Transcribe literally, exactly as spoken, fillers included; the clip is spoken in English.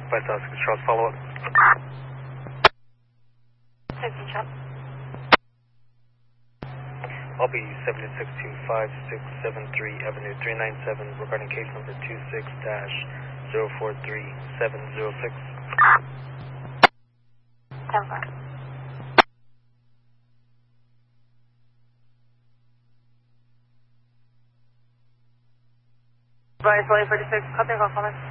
five thousand Charles, follow up. sixteen shop. I'll be seven six two five six seven three Avenue three ninety-seven regarding case number two six dash zero four three seven zero six. ten four. Brian forty-six, copy, call, comment.